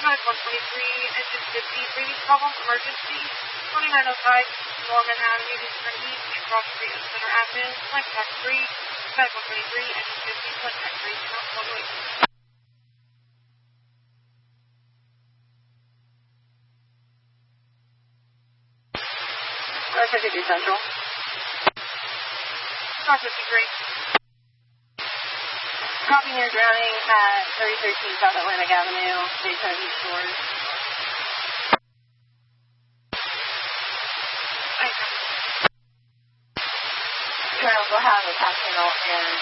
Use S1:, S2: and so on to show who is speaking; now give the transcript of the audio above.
S1: Medic 123, engine 50, breathing problem, emergency, 2905, Norman Avenue, Trinity, across the street of Center Avenue, contact 3, Medic 123, engine 50, contact 3, Mount Public.
S2: North 53 Central.
S1: North 53.
S2: Copy near drowning at 3013 South Atlantic Avenue, Daytona Beach Shores. I also have a tactical and